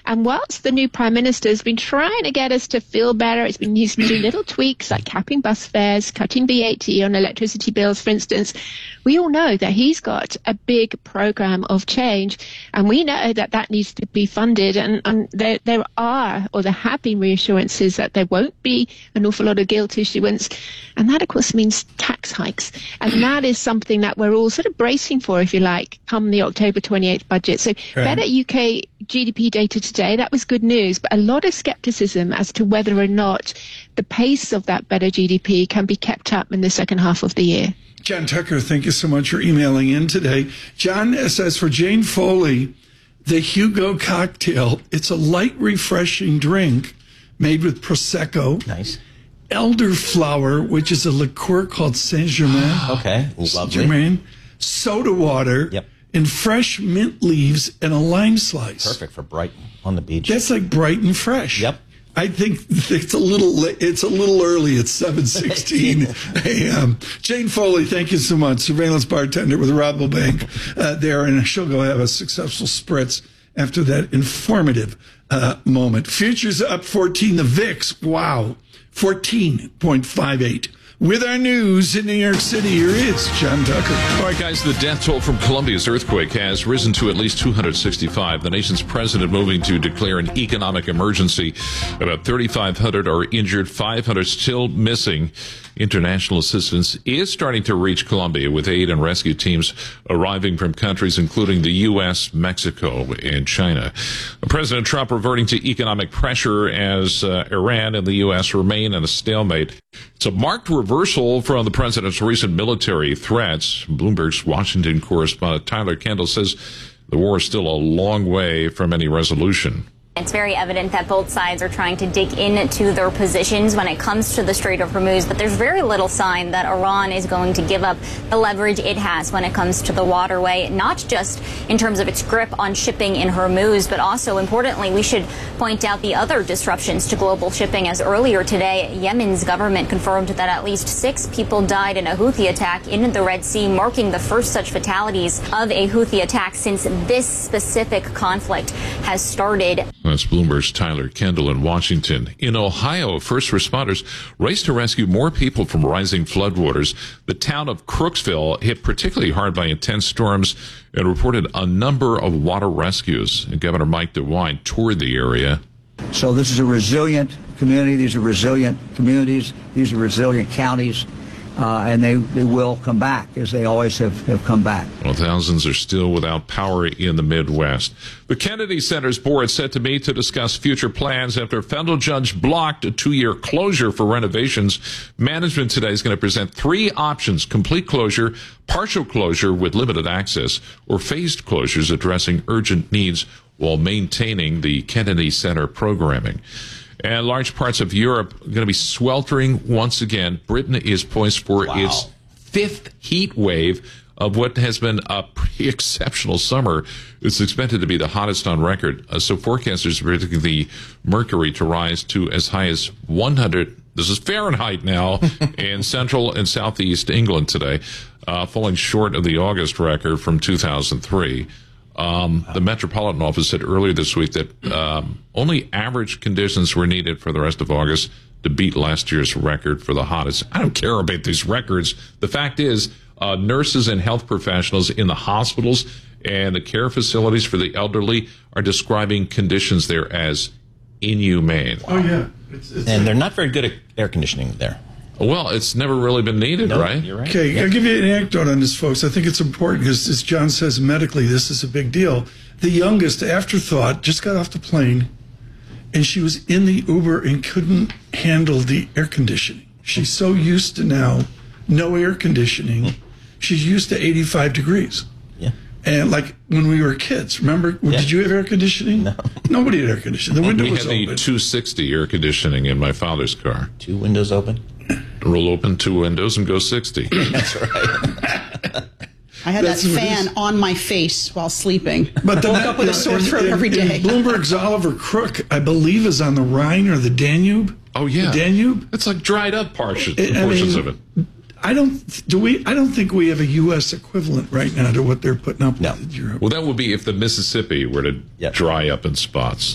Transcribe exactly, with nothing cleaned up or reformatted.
And whilst the new Prime Minister has been trying to get us to feel better, it's been, he's been doing little tweaks like capping bus fares, cutting V A T on electricity bills, for instance, we all know that he's got a big program of change, and we know that that needs to be funded. And, and there, there are, or there have been reassurances that there won't be an awful lot of gilt issuance. And that, of course, means tax hikes. And that is something that we're all sort of bracing for, if you like, come the October twenty-eighth budget. So Right. better U K G D P data today, that was good news, but a lot of skepticism as to whether or not the pace of that better G D P can be kept up in the second half of the year. John Tucker, thank you so much for emailing in today. John says, for Jane Foley, the Hugo cocktail, it's a light, refreshing drink made with Prosecco. Nice. Elderflower, which is a liqueur called Saint-Germain. Okay, lovely. Saint-Germain. Soda water. Yep. And fresh mint leaves and a lime slice. Perfect for Brighton on the beach. That's like bright and fresh. Yep. I think it's a little li- it's a little early at seven sixteen a.m. Jane Foley, thank you so much. Surveillance bartender with Rabobank uh, there, and she'll go have a successful spritz after that informative uh, moment. Futures up fourteen. The V I X, wow, fourteen point five eight. With our news in New York City, here is John Tucker. All right, guys, the death toll from Colombia's earthquake has risen to at least two hundred sixty-five. The nation's president moving to declare an economic emergency. About thirty-five hundred are injured, five hundred still missing. International assistance is starting to reach Colombia, with aid and rescue teams arriving from countries including the U S, Mexico, and China. President Trump reverting to economic pressure as uh, Iran and the U S remain in a stalemate. It's a marked reversal from the president's recent military threats. Bloomberg's Washington correspondent Tyler Kendall says the war is still a long way from any resolution. It's very evident that both sides are trying to dig into their positions when it comes to the Strait of Hormuz, but there's very little sign that Iran is going to give up the leverage it has when it comes to the waterway, not just in terms of its grip on shipping in Hormuz, but also, importantly, we should point out the other disruptions to global shipping, as earlier today, Yemen's government confirmed that at least six people died in a Houthi attack in the Red Sea, marking the first such fatalities of a Houthi attack since this specific conflict has started. That's Bloomberg's Tyler Kendall in Washington. In Ohio, first responders raced to rescue more people from rising floodwaters. The town of Crooksville hit particularly hard by intense storms and reported a number of water rescues. And Governor Mike DeWine toured the area. So this is a resilient community. These are resilient communities. These are resilient counties. Uh, and they, they will come back, as they always have, have come back. Well, thousands are still without power in the Midwest. The Kennedy Center's board set to meet to discuss future plans after a federal judge blocked a two-year closure for renovations. Management today is going to present three options: complete closure, partial closure with limited access, or phased closures addressing urgent needs while maintaining the Kennedy Center programming. And large parts of Europe are going to be sweltering once again. Britain is poised for Wow. its fifth heat wave of what has been a pretty exceptional summer. It's expected to be the hottest on record. Uh, so forecasters are predicting the mercury to rise to as high as one hundred. This is Fahrenheit now in central and southeast England today, uh, falling short of the August record from two thousand three. Um, the Metropolitan Office said earlier this week that um, only average conditions were needed for the rest of August to beat last year's record for the hottest. I don't care about these records. The fact is, uh, nurses and health professionals in the hospitals and the care facilities for the elderly are describing conditions there as inhumane. Oh, yeah. It's, it's And they're not very good at air conditioning there. Well, it's never really been needed, No, right? You're right. Okay, Yep. I'll give you an anecdote on this, folks. I think it's important because, as John says, medically, this is a big deal. The youngest, afterthought, just got off the plane, and she was in the Uber and couldn't handle the air conditioning. She's so used to now no air conditioning. She's used to eighty-five degrees. Yeah. And like when we were kids, remember, Yeah. did you have air conditioning? No. Nobody had air conditioning. The window We was had the open. two sixty air conditioning in my father's car. Two windows open. Roll open two windows and go sixty. That's right. I had That's that what it fan is. on my face while sleeping. But the, woke up with a sore and- throat and- every and day. Bloomberg's Oliver Crook, I believe, is on the Rhine or the Danube. Oh, yeah. The Danube. It's like dried up portions, I- I portions mean, of it. I don't do we. I don't think we have a U S equivalent right now to what they're putting up No. with in Europe. Well, that would be if the Mississippi were to Yep. dry up in spots.